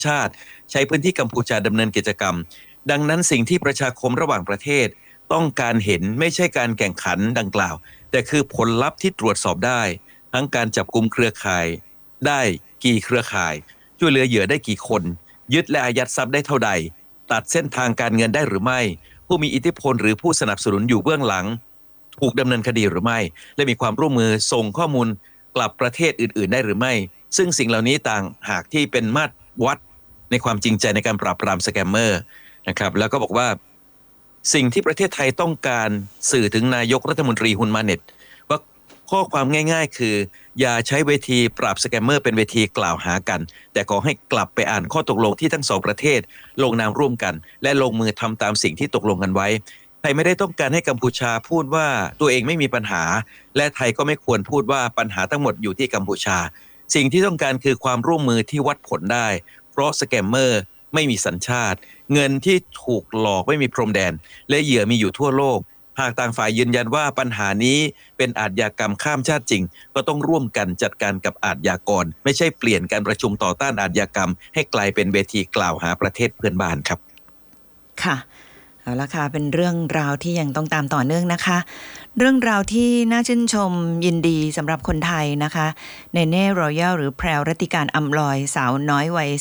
ชาติใช้พื้นที่กัมพูชาดำเนินกิจกรรมดังนั้นสิ่งที่ประชาคมระหว่างประเทศต้องการเห็นไม่ใช่การแข่งขันดังกล่าวแต่คือผลลัพธ์ที่ตรวจสอบได้ทั้งการจับกุมเครือข่ายได้กี่เครือข่ายช่วยเหลือเหยื่อได้กี่คนยึดและอายัดทรัพย์ได้เท่าใดตัดเส้นทางการเงินได้หรือไม่ผู้มีอิทธิพลหรือผู้สนับสนุนอยู่เบื้องหลังถูกดำเนินคดีหรือไม่และมีความร่วมมือส่งข้อมูลกลับประเทศอื่นๆได้หรือไม่ซึ่งสิ่งเหล่านี้ต่างหากที่เป็นมาตรวัดในความจริงใจในการปราบปรามสแกมเมอร์นะครับแล้วก็บอกว่าสิ่งที่ประเทศไทยต้องการสื่อถึงนายกรัฐมนตรีฮุนมาเน็ตว่าข้อความง่ายๆคืออย่าใช้เวทีปราบสแกมเมอร์เป็นเวทีกล่าวหากันแต่ขอให้กลับไปอ่านข้อตกลงที่ทั้งสองประเทศลงนามร่วมกันและลงมือทำตามสิ่งที่ตกลงกันไว้ไทยไม่ได้ต้องการให้กัมพูชาพูดว่าตัวเองไม่มีปัญหาและไทยก็ไม่ควรพูดว่าปัญหาทั้งหมดอยู่ที่กัมพูชาสิ่งที่ต้องการคือความร่วมมือที่วัดผลได้เพราะสแกมเมอร์ไม่มีสัญชาติเงินที่ถูกหลอกไม่มีพรมแดนและเหยื่อมีอยู่ทั่วโลกหากต่างฝ่ายยืนยันว่าปัญหานี้เป็นอาชญากรรมข้ามชาติจริงก็ต้องร่วมกันจัดการกับอาชญากรไม่ใช่เปลี่ยนการประชุมต่อต้านอาชญากรรมให้กลายเป็นเวทีกล่าวหาประเทศเพื่อนบ้านครับค่ะเอาละค่ะเป็นเรื่องราวที่ยังต้องตามต่อเนื่องนะคะเรื่องราวที่น่าชื่นชมยินดีสำหรับคนไทยนะคะเนเน่รอยัลหรือแพรวรัตติการอำลอยสาวน้อยวัย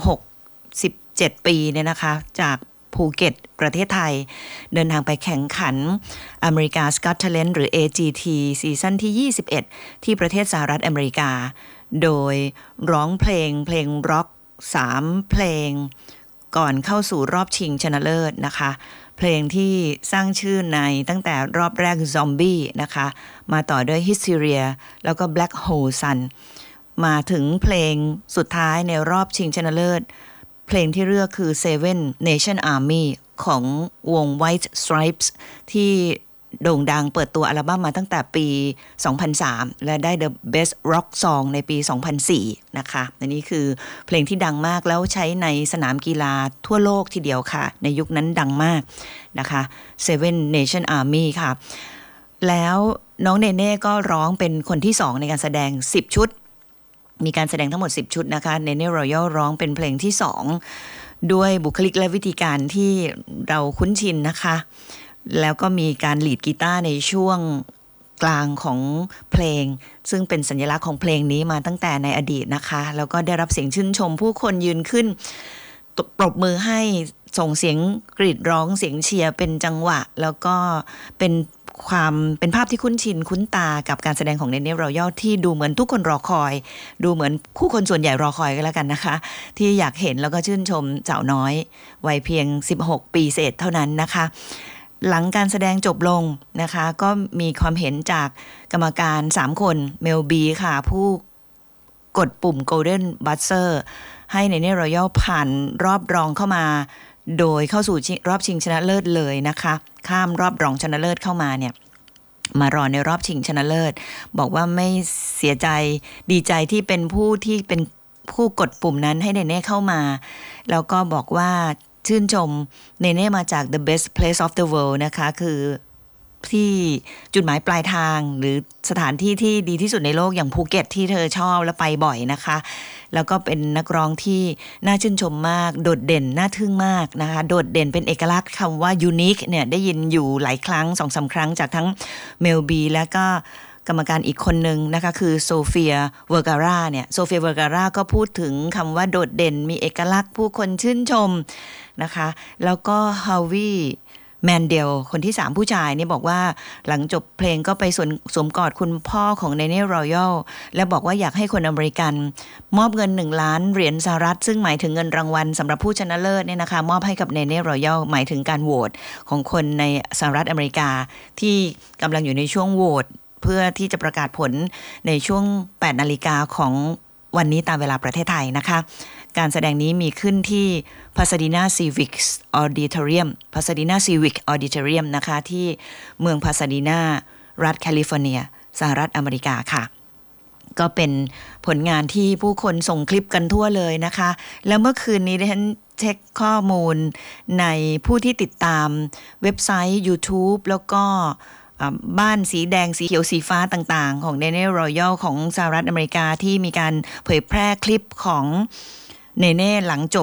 17 ปีเนี่ยนะคะจากภูเก็ตประเทศไทยเดินทางไปแข่งขันอเมริกาสก็อตเทเลนต์หรือ AGT ซีซั่นที่21ที่ประเทศสหรัฐอเมริกาโดยร้องเพลงร็อก3เพลงก่อนเข้าสู่รอบชิงชนะเลิศนะคะเพลงที่สร้างชื่อในตั้งแต่รอบแรก Zombie นะคะมาต่อด้วย Hysteria แล้วก็ Black Hole Sun มาถึงเพลงสุดท้ายในรอบชิงชนะเลิศเพลงที่เลือกคือ Seven Nation Army ของวง White Stripes ที่โด่งดังเปิดตัวอัลบั้มมาตั้งแต่ปี 2003 และได้ The Best Rock Song ในปี 2004 นะคะอันนี้คือเพลงที่ดังมากแล้วใช้ในสนามกีฬาทั่วโลกทีเดียวค่ะในยุคนั้นดังมากนะคะ Seven Nation Army ค่ะแล้วน้องเนเน่ก็ร้องเป็นคนที่2ในการแสดง10 ชุดมีการแสดงทั้งหมด10 ชุดนะคะเนเน่รอยัลร้องเป็นเพลงที่2ด้วยบุคลิกและวิธีการที่เราคุ้นชินนะคะแล้วก็มีการลีดกีตาร์ในช่วงกลางของเพลงซึ่งเป็นสัญลักษณ์ของเพลงนี้มาตั้งแต่ในอดีตนะคะแล้วก็ได้รับเสียงชื่นชมผู้คนยืนขึ้นปรบมือให้ส่งเสียงกรีดร้องเสียงเชียร์เป็นจังหวะแล้วก็เป็นภาพที่คุ้นชินคุ้นตากับการแสดงของเนเน่รอยัลที่ดูเหมือนทุกคนรอคอยดูเหมือนผู้คนส่วนใหญ่รอคอยกันแล้วกันนะคะที่อยากเห็นแล้วก็ชื่นชมสาวน้อยวัยเพียง16 ปีเศษเท่านั้นนะคะหลังการแสดงจบลงนะคะก็มีความเห็นจากกรรมการ3 คนเมลบีค่ะผู้กดปุ่ม Golden Buzzer ให้เนเน่รอยัลผ่านรอบรองเข้ามาโดยเข้าสู่รอบชิงชนะเลิศเลยนะคะข้ามรอบรองชนะเลิศเข้ามาเนี่ยมารอในรอบชิงชนะเลิศบอกว่าไม่เสียใจดีใจที่เป็นผู้กดปุ่มนั้นให้เนเน่เข้ามาแล้วก็บอกว่าชื่นชมเนเน่มาจาก the best place of the world นะคะคือที่จุดหมายปลายทางหรือสถานที่ที่ดีที่สุดในโลกอย่างภูเก็ตที่เธอชอบและไปบ่อยนะคะแล้วก็เป็นนักร้องที่น่าชื่นชมมากโดดเด่นน่าทึ่งมากนะคะโดดเด่นเป็นเอกลักษณ์คำว่า unique เนี่ยได้ยินอยู่หลายครั้ง 2-3 ครั้งจากทั้งเมลบีและก็กรรมการอีกคนนึงนะคะคือโซเฟียเวอร์การาเนี่ยโซเฟียเวอร์การาก็พูดถึงคำว่าโดดเด่นมีเอกลักษณ์ผู้คนชื่นชมนะคะแล้วก็ฮาวิแมนเดลคนที่3ผู้ชายนี่บอกว่าหลังจบเพลงก็ไปสวมกอดคุณพ่อของเนเน่รอยัลและบอกว่าอยากให้คนอเมริกันมอบเงิน1 ล้านเหรียญสหรัฐซึ่งหมายถึงเงินรางวัลสำหรับผู้ชนะเลิศเนี่ยนะคะมอบให้กับเนเน่รอยัลหมายถึงการโหวตของคนในสหรัฐอเมริกาที่กำลังอยู่ในช่วงโหวตเพื่อที่จะประกาศผลในช่วง 8 นาฬิกาของวันนี้ตามเวลาประเทศไทยนะคะการแสดงนี้มีขึ้นที่ Pasadena Civic Auditorium นะคะที่เมือง Pasadena รัฐแคลิฟอร์เนียสหรัฐอเมริกาค่ะก็เป็นผลงานที่ผู้คนส่งคลิปกันทั่วเลยนะคะแล้วเมื่อคืนนี้ดิฉันเช็คข้อมูลในผู้ที่ติดตามเว็บไซต์ YouTube แล้วก็บ้านสีแดงสีเขียวสีฟ้าต่างๆของ Daniel Royal ของสหรัฐอเมริกาที่มีการเผยแพร่คลิปของเนเน่หลังจ